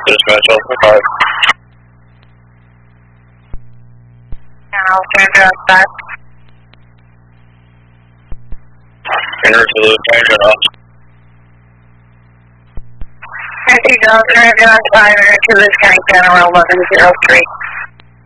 Dispatch Alpha 5. Alexander outside. Enter to the tangent off. Alexander outside, enter to the tank channel 1103.